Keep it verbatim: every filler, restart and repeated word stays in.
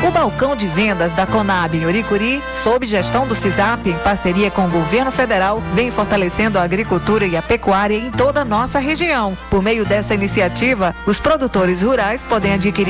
O balcão de vendas da Conab em Uricuri, sob gestão do CISAP, em parceria com o governo federal, vem fortalecendo a agricultura e a pecuária em toda a nossa região. Por meio dessa iniciativa, os produtores rurais podem adquirir